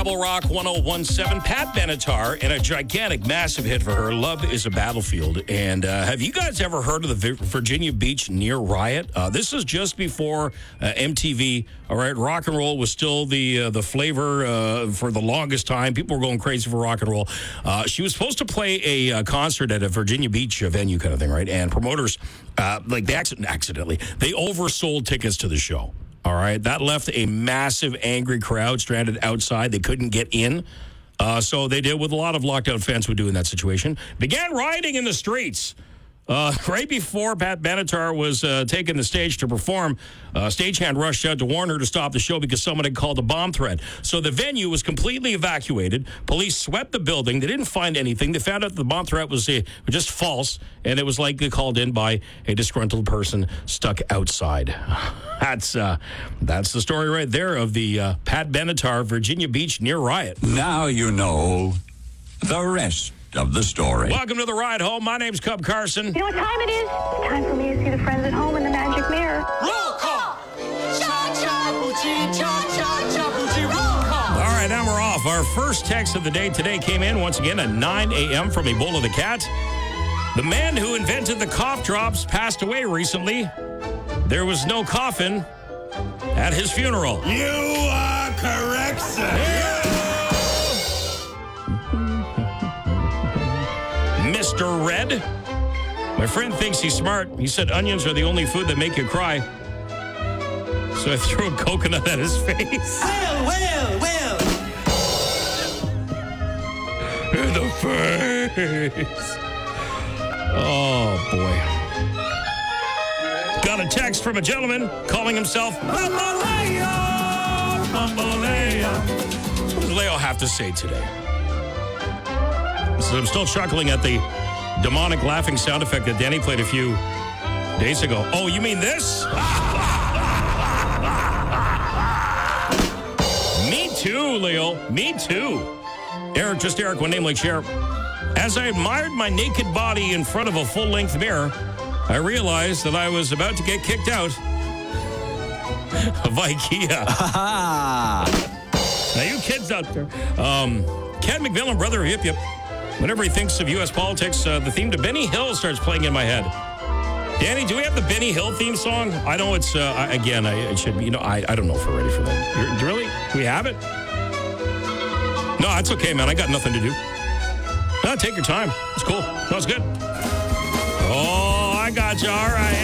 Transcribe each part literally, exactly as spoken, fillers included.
Rebel Rock one oh one seven. Pat Benatar, and a gigantic, massive hit for her, Love is a Battlefield. And uh, have you guys ever heard of the Vi- Virginia Beach near riot? Uh, this is just before uh, M T V. All right, rock and roll was still the uh, the flavor uh, for the longest time. People were going crazy for rock and roll. Uh, she was supposed to play a uh, concert at a Virginia Beach uh, venue kind of thing, right? And promoters, uh, like they accident- accidentally, they oversold tickets to the show. All right, that left a massive, angry crowd stranded outside. They couldn't get in. Uh, so they did what a lot of locked out fans would do in that situation. Began rioting in the streets. Uh, right before Pat Benatar was uh, taking the stage to perform, a stagehand rushed out to warn her to stop the show because someone had called a bomb threat. So the venue was completely evacuated. Police swept the building. They didn't find anything. They found out the bomb threat was uh, just false, and it was likely called in by a disgruntled person stuck outside. That's uh, that's the story right there of the uh, Pat Benatar Virginia Beach near riot. Now you know the rest of the story. Welcome to the ride home. My name's Cub Carson. You know what time it is? It's time for me to see the friends at home in the magic mirror. Roll call! Cha-cha, cha-cha, cha-cha, roll call! All right, now we're off. Our first text of the day today came in once again at nine a.m. from Ebola the Cat. The man who invented the cough drops passed away recently. There was no coffin at his funeral. You are correct, sir. Mister Red. My friend thinks he's smart. He said onions are the only food that make you cry. So I threw a coconut at his face. Well, well, well. In the face. Oh, boy. Got a text from a gentleman calling himself Bamboleo. Bamboleo. What does Leo have to say today? So I'm still chuckling at the demonic laughing sound effect that Danny played a few days ago. Oh, you mean this? Me too, Leo. Me too. Eric, just Eric, one name like Cher. As I admired my naked body in front of a full-length mirror, I realized that I was about to get kicked out of IKEA. Now, you kids out there. Um, Ken McMillan, brother of Yip Yip. Whenever he thinks of U S politics, uh, the theme to Benny Hill starts playing in my head. Danny, do we have the Benny Hill theme song? I know it's, uh, I, again, I, it should be, you know, I, I don't know if we're ready for that. You're, really? We have it? No, it's okay, man. I got nothing to do. No, take your time. It's cool. No, it's good. Oh, I got you. All right.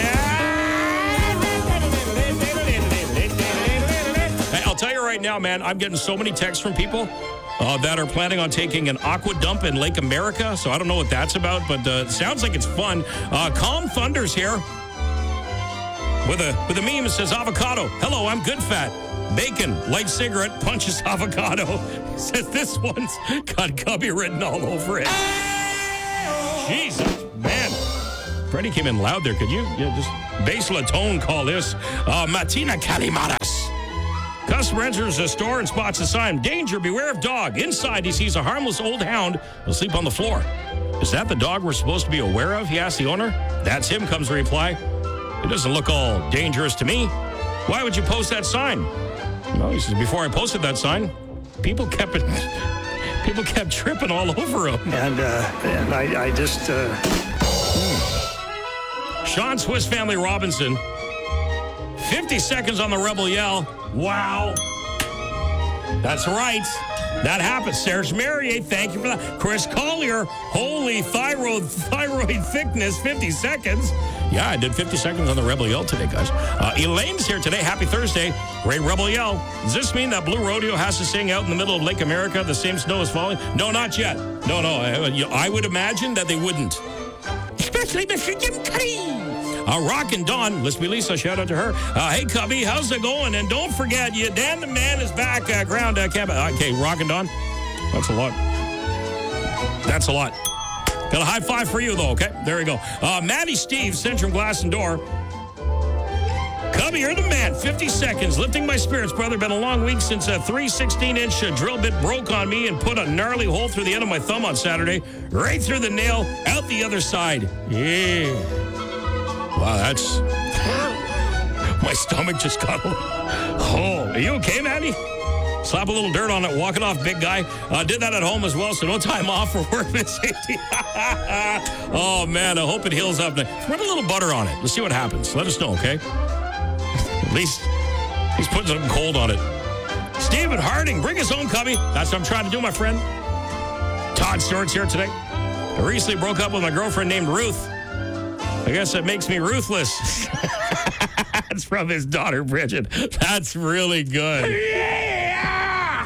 Hey, I'll tell you right now, man, I'm getting so many texts from people Uh, that are planning on taking an aqua dump in Lake America. So I don't know what that's about, but uh, sounds like it's fun. Uh, Calm Thunder's here with a with a meme that says avocado. Hello, I'm good fat. Bacon, light cigarette, punches avocado. Says this one's got Cubby written all over it. Jesus, man. Freddie came in loud there. Could you yeah, just bass la tone call this? Uh, Matina Calimaras. Customer enters a store and spots a sign, danger, beware of dog. Inside, he sees a harmless old hound asleep on the floor. Is that the dog we're supposed to be aware of? He asks the owner. That's him, comes the reply. It doesn't look all dangerous to me. Why would you post that sign? Well, he says, before I posted that sign, people kept it, people kept tripping all over him. And, uh, and I, I just... Uh... Sean Swiss Family Robinson, fifty seconds on the Rebel Yell. Wow. That's right. That happened. Serge Merrier, thank you for that. Chris Collier, holy thyroid thyroid thickness, fifty seconds. Yeah, I did fifty seconds on the Rebel Yell today, guys. Uh, Elaine's here today. Happy Thursday. Great Rebel Yell. Does this mean that Blue Rodeo has to sing out in the middle of Lake America? The same snow is falling? No, not yet. No, no. I, I would imagine that they wouldn't. Especially Mister Jim Cuddy. Uh, Rockin' Dawn, let's be Lisa, shout out to her. Uh, hey, Cubby, how's it going? And don't forget, you Dan the Man is back, uh, ground uh, camp. Okay, Rockin' Dawn, that's a lot. That's a lot. Got a high five for you, though, okay? There we go. Uh, Maddie Steve, Centrum Glass and Door. Cubby, you're the man. fifty seconds, lifting my spirits, brother. Been a long week since a three sixteen-inch uh, drill bit broke on me and put a gnarly hole through the end of my thumb on Saturday. Right through the nail, out the other side. Yeah. Wow, that's... My stomach just got... Oh, are you okay, Maddie? Slap a little dirt on it, walk it off, big guy. Uh, did that at home as well, so no time off for work and safety. Oh, man, I hope it heals up. Rub a little butter on it. Let's see what happens. Let us know, okay? At least he's putting something cold on it. Stephen Harding, bring us home, Cubby. That's what I'm trying to do, my friend. Todd Stewart's here today. I recently broke up with my girlfriend named Ruth. I guess it makes me ruthless. That's from his daughter, Bridget. That's really good. Yeah!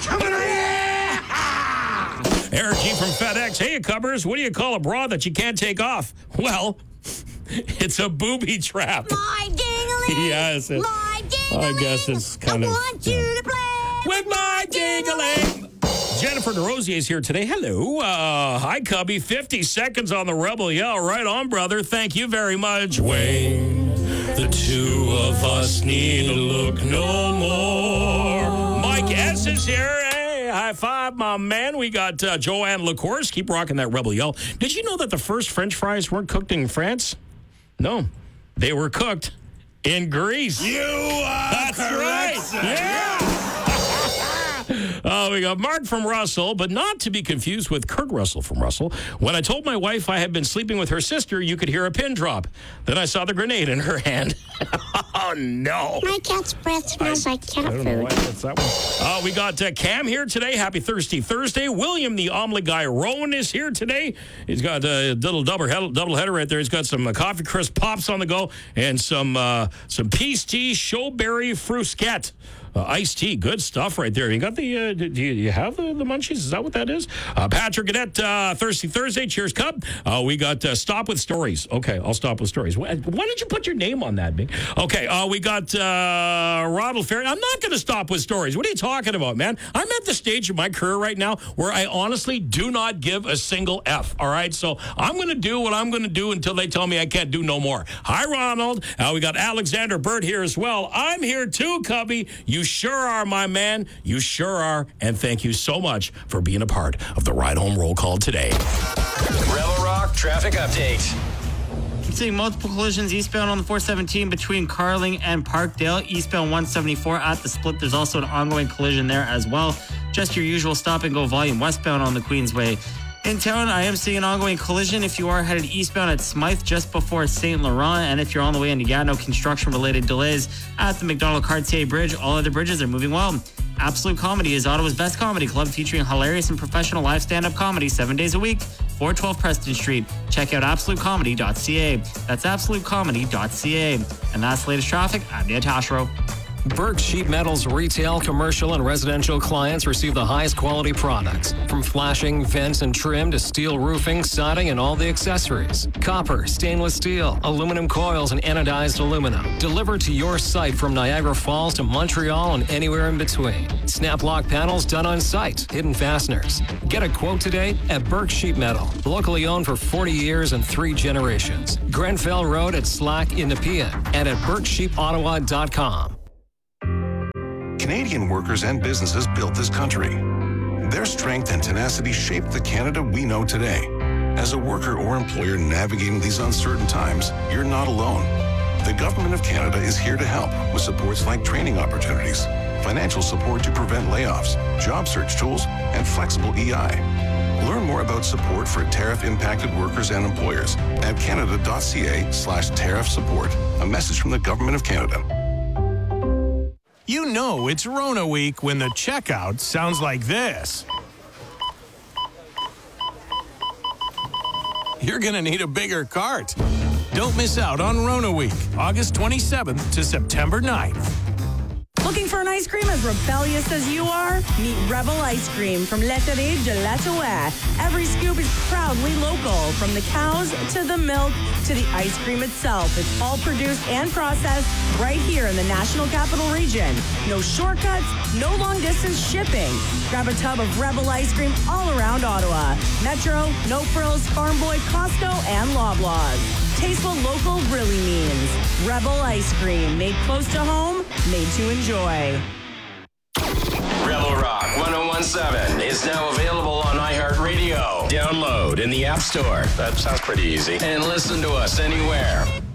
Eric G. from FedEx. Hey, Cubbers, what do you call a bra that you can't take off? Well, it's a booby trap. My ding-a-ling. Yes. It, my ding-a-ling. I guess it's kind I of... I want you to play with my ding-a-ling. Jennifer DeRosier is here today. Hello. Uh, hi, Cubby. fifty seconds on the Rebel Yell. Right on, brother. Thank you very much. Wayne, the two of us need to look no more. Mike S. is here. Hey, high five, my man. We got uh, Joanne LaCourse. Keep rocking that Rebel Yell. Did you know that the first French fries weren't cooked in France? No. They were cooked in Greece. You are That's correct, right. sir. Yeah. Uh, we got Mark from Russell, but not to be confused with Kurt Russell from Russell. When I told my wife I had been sleeping with her sister, you could hear a pin drop. Then I saw the grenade in her hand. Oh, no. My cat's breath smells I, like cat I don't know why food. that's that one. Uh, we got uh, Cam here today. Happy Thirsty Thursday. William, the omelet guy, Rowan is here today. He's got a little double, double header right there. He's got some uh, coffee crisp pops on the go and some uh, some peace tea, showberry frusquette. Uh, iced tea, good stuff right there. You got the, uh, do you, you have the, the munchies? Is that what that is? Uh, Patrick Gannett, uh, Thirsty Thursday, cheers, Cub. Uh, we got uh, Stop with Stories. Okay, I'll stop with stories. Why, why did you put your name on that, Big? Okay, uh, we got uh, Ronald Ferry. I'm not going to stop with stories. What are you talking about, man? I'm at the stage of my career right now where I honestly do not give a single F, all right? So I'm going to do what I'm going to do until they tell me I can't do no more. Hi, Ronald. Uh, we got Alexander Bird here as well. I'm here too, Cubby. You sure are, my man. You sure are. And thank you so much for being a part of the Ride Home Roll Call today. Rebel Rock traffic update. I'm seeing multiple collisions eastbound on the four seventeen between Carling and Parkdale. Eastbound one seventy-four at the split. There's also an ongoing collision there as well. Just your usual stop and go volume westbound on the Queensway. In town, I am seeing an ongoing collision if you are headed eastbound at Smythe just before Saint Laurent. And if you're on the way into Gatineau, construction-related delays at the McDonald-Cartier Bridge. All other bridges are moving well. Absolute Comedy is Ottawa's best comedy club featuring hilarious and professional live stand-up comedy seven days a week, four twelve Preston Street. Check out absolute comedy dot c a. That's absolute comedy dot c a. And that's the latest traffic. I'm Nate Tashro. Burke Sheet Metal's retail, commercial, and residential clients receive the highest quality products. From flashing, vents, and trim to steel roofing, siding, and all the accessories. Copper, stainless steel, aluminum coils, and anodized aluminum. Delivered to your site from Niagara Falls to Montreal and anywhere in between. Snap lock panels done on site. Hidden fasteners. Get a quote today at Burke Sheet Metal. Locally owned for forty years and three generations. Grenfell Road at Slack in Nepean and at burke sheep ottawa dot com. Canadian workers and businesses built this country. Their strength and tenacity shaped the Canada we know today. As a worker or employer navigating these uncertain times, you're not alone. The Government of Canada is here to help with supports like training opportunities, financial support to prevent layoffs, job search tools, and flexible E I. Learn more about support for tariff-impacted workers and employers at canada.ca slash tariff support. A message from the Government of Canada. You know it's Rona week when the checkout sounds like this. You're going to need a bigger cart. Don't miss out on Rona week, August twenty-seventh to September ninth. Looking for an ice cream as rebellious as you are? Meet Rebel Ice Cream from Letterie de l'Ottawa. Every scoop is proudly local, from the cows to the milk to the ice cream itself. It's all produced and processed right here in the National Capital Region. No shortcuts, no long-distance shipping. Grab a tub of Rebel Ice Cream all around Ottawa. Metro, No Frills, Farm Boy, Costco, and Loblaws. Taste what local really means. Rebel Ice Cream, made close to home, made to enjoy. Rebel Rock ten seventeen is now available on iHeartRadio. Download in the App Store. That sounds pretty easy. And listen to us anywhere.